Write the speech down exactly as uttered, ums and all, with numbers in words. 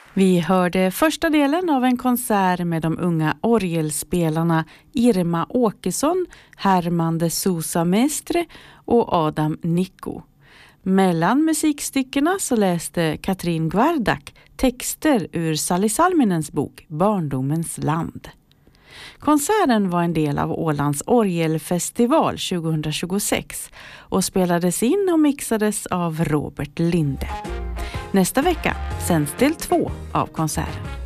Vi hörde första delen av en konsert med de unga orgelspelarna Irma Åkesson, Herman de Sousa Mestre och Adam Nikko. Mellan musikstyckena så läste Katrin Gvardak texter ur Sally Salminens bok Barndomens land. Konserten var en del av Ålands orgelfestival tjugohundratjugosex och spelades in och mixades av Robert Linde. Nästa vecka sänds del två av konserten.